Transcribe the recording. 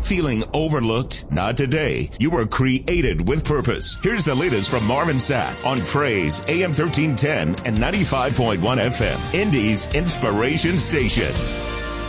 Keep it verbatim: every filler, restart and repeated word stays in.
Feeling overlooked? Not today. You were created with purpose. Here's the latest from Marvin Sapp on Praise A M thirteen ten and ninety-five point one F M, Indy's inspiration station.